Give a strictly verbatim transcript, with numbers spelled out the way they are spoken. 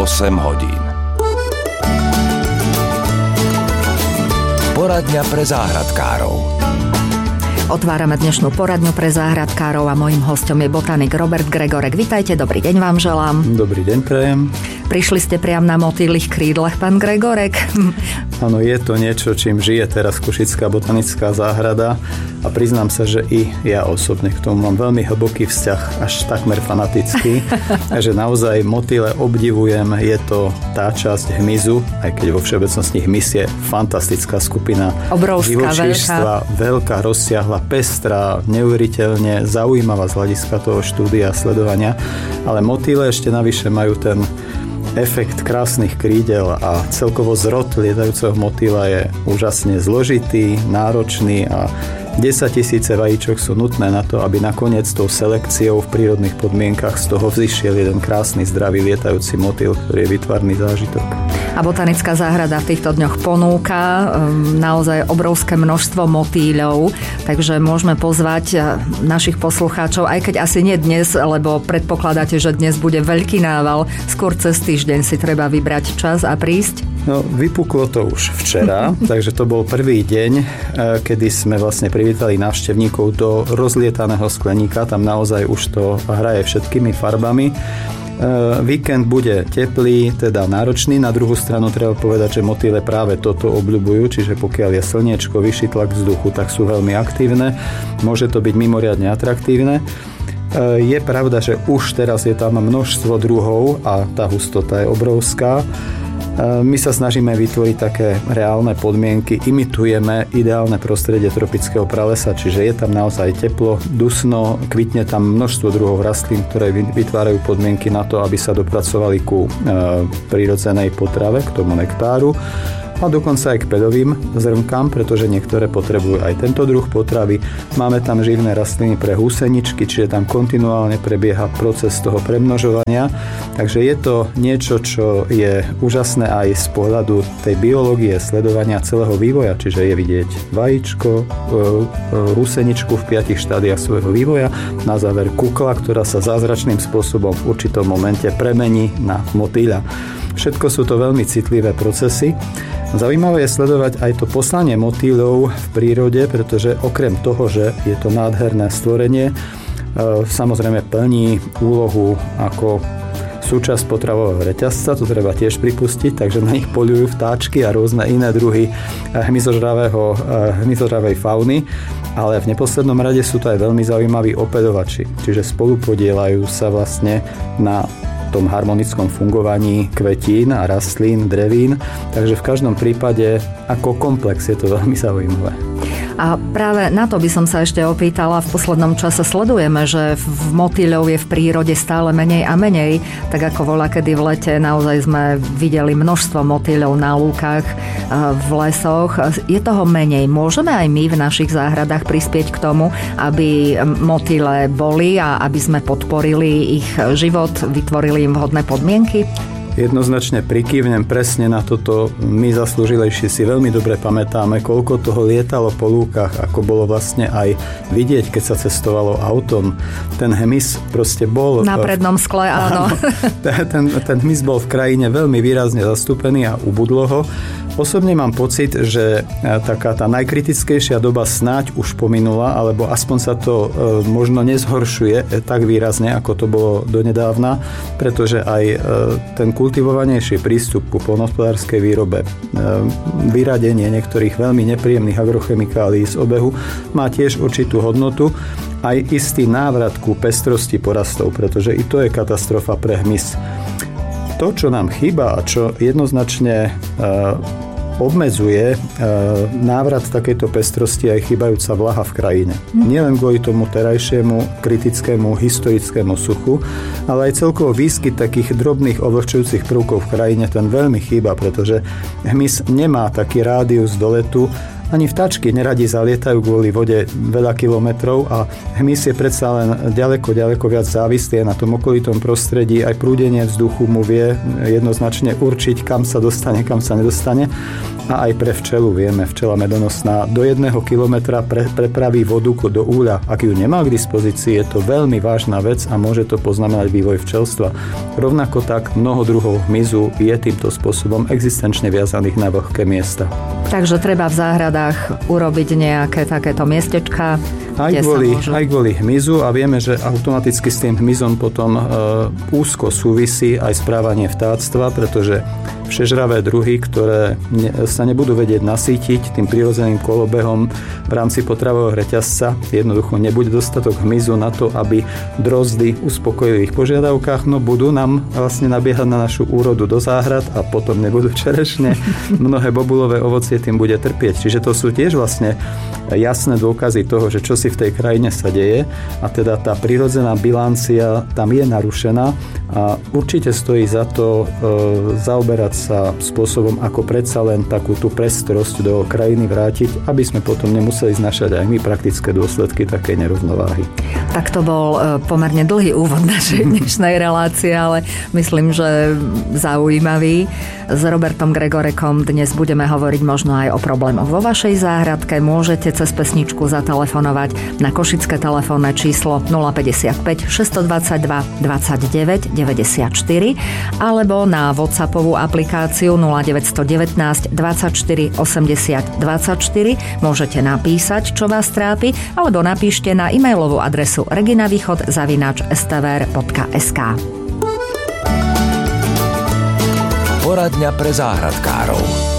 osem hodín. Poradňa pre záhradkárov. Otvárame dnešnú poradňu pre záhradkárov a mojím hosťom je botanik Robert Gregorek. Vitajte, dobrý deň vám želám. Dobrý deň prajem. Prišli ste priam na motýlych krídlach, pán Gregorek. Áno, je to niečo, čím žije teraz Košická botanická záhrada a priznám sa, že i ja osobne k tomu mám veľmi hlboký vzťah, až takmer fanatický. Takže naozaj motýle obdivujem, je to tá časť hmyzu, aj keď vo všeobecnosti hmyz je fantastická skupina živočíšstva, veľká. veľká, rozsiahla, pestrá, neuveriteľne zaujímavá z hľadiska toho štúdia a sledovania, ale motýle ešte navyše majú ten efekt krásnych krídel a celkovo zrod lietajúceho motýla je úžasne zložitý, náročný a desaťtisíce vajíčok sú nutné na to, aby nakoniec tou selekciou v prírodných podmienkach z toho vzišiel jeden krásny, zdravý lietajúci motýl, ktorý je výtvarný zážitok. A botanická záhrada v týchto dňoch ponúka um, naozaj obrovské množstvo motýľov, takže môžeme pozvať našich poslucháčov, aj keď asi nie dnes, lebo predpokladáte, že dnes bude veľký nával, skôr cez týždeň si treba vybrať čas a prísť. No, vypuklo to už včera, takže to bol prvý deň, kedy sme vlastne privítali návštevníkov do rozlietaného skleníka, tam naozaj už to hraje všetkými farbami. Víkend bude teplý, teda náročný. Na druhú stranu treba povedať, že motýle práve toto obľubujú, čiže pokiaľ je slniečko, vyšší tlak vzduchu, tak sú veľmi aktívne. Môže to byť mimoriadne atraktívne. Je pravda, že už teraz je tam množstvo druhov a tá hustota je obrovská. My sa snažíme vytvoriť také reálne podmienky, imitujeme ideálne prostredie tropického pralesa, čiže je tam naozaj teplo, dusno, kvitne tam množstvo druhov rastlín, ktoré vytvárajú podmienky na to, aby sa dopracovali ku e, prírodzenej potrave, k tomu nektáru a dokonca aj k pedovým zrnkám, pretože niektoré potrebujú aj tento druh potravy. Máme tam živné rastliny pre húseničky, čiže tam kontinuálne prebieha proces toho premnožovania. Takže je to niečo, čo je úžasné aj z pohľadu tej biológie, sledovania celého vývoja, čiže je vidieť vajíčko, húseničku v piatich štádiách svojho vývoja, na záver kukla, ktorá sa zázračným spôsobom v určitom momente premení na motýľa. Všetko sú to veľmi citlivé procesy. Zaujímavé je sledovať aj to poslanie motýľov v prírode, pretože okrem toho, že je to nádherné stvorenie, samozrejme plní úlohu ako súčasť potravového reťazca, to treba tiež pripustiť, takže na nich poľujú vtáčky a rôzne iné druhy hmyzožravého, hmyzožravej fauny, ale v neposlednom rade sú to aj veľmi zaujímaví opeľovači, čiže spolupodielajú sa vlastne na tom harmonickom fungovaní kvetín a rastlín, drevín, takže v každom prípade ako komplex je to veľmi zaujímavé. A práve na to by som sa ešte opýtala. V poslednom čase sledujeme, že v motýľov je v prírode stále menej a menej, tak ako voľakedy v lete naozaj sme videli množstvo motýľov na lúkach, v lesoch. Je toho menej. Môžeme aj my v našich záhradách prispieť k tomu, aby motýle boli a aby sme podporili ich život, vytvorili im vhodné podmienky? Jednoznačne prikývnem presne na toto. My zaslúžilejší si veľmi dobre pamätáme, koľko toho lietalo po lúkach, ako bolo vlastne aj vidieť, keď sa cestovalo autom. Ten hmyz proste bol... Na prednom skle, áno. Ten, ten hmyz bol v krajine veľmi výrazne zastúpený a ubudlo ho. Osobne mám pocit, že taká tá najkritickejšia doba snáď už pominula, alebo aspoň sa to možno nezhoršuje tak výrazne, ako to bolo donedávna, pretože aj ten kultivovanejší prístup ku poľnohospodárskej výrobe, vyradenie niektorých veľmi nepríjemných agrochemikálií z obehu má tiež určitú hodnotu, aj istý návrat ku pestrosti porastov, pretože i to je katastrofa pre hmyz. To, čo nám chýba a čo jednoznačne obmedzuje návrat takejto pestrosti aj chýbajúca vlaha v krajine. Nielen kvôli tomu terajšiemu kritickému historickému suchu, ale aj celkovo výskyt takých drobných ovlhčujúcich prvkov v krajine ten veľmi chýba, pretože hmyz nemá taký rádius doletu, Ani vtáčky neradi zalietajú kvôli vode veľa kilometrov a hmyz je predsa len ďaleko, ďaleko viac závislý na tom okolitom prostredí. Aj prúdenie vzduchu mu vie jednoznačne určiť, kam sa dostane, kam sa nedostane. A aj pre včelu vieme, včela medonosná do jedného kilometra pre, prepraví vodu do úľa. Ak ju nemá k dispozícii, je to veľmi vážna vec a môže to poznamenať vývoj včelstva. Rovnako tak mnoho druhov hmyzu je týmto spôsobom existenčne viazaných na vlhké miesta. Takže treba v záhradách urobiť nejaké takéto miestečka, aj kvôli, aj kvôli hmyzu a vieme, že automaticky s tým hmyzom potom e, úzko súvisí aj správanie vtáctva, pretože všežravé druhy, ktoré ne, sa nebudú vedieť nasýtiť tým prirodzeným kolobehom v rámci potravového reťazca, jednoducho nebude dostatok hmyzu na to, aby drozdy uspokojili ich požiadavkách, no budú nám vlastne nabiehať na našu úrodu do záhrad a potom nebudú čerešne. Mnohé bobulové ovocie tým bude trpieť. Čiže to sú tiež vlastne jasné dôkazy toho, že čo si v tej krajine sa deje a teda tá prirodzená bilancia tam je narušená a určite stojí za to e, zaoberať sa spôsobom, ako predsa len takú tú prestrosť do krajiny vrátiť, aby sme potom nemuseli znašať aj my praktické dôsledky takej nerovnováhy. Tak to bol pomerne dlhý úvod našej dnešnej relácie, ale myslím, že zaujímavý. S Robertom Gregorekom dnes budeme hovoriť možno aj o problémoch vo vašej záhradke. Môžete cez pesničku zatelefonovať na košické telefónne číslo nula päťdesiatpäť šesťstodvadsaťdva dvadsaťdeväť deväťdesiatštyri alebo na WhatsAppovú aplikáciu nula deväť jeden deväť dvadsaťštyri osemdesiat dvadsaťštyri. Môžete napísať, čo vás trápi, alebo napíšte na e-mailovú adresu reginavýchod zavináč es té vé er bodka es ká. Poradňa pre záhradkárov.